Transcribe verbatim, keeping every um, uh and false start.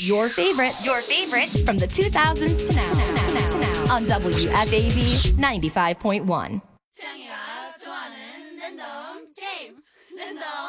Your favorites. Your favorites from the two thousands to now. To now, to now, to now. On W F A B ninety-five point one. 태양이가 좋아하는 랜덤 게임 랜덤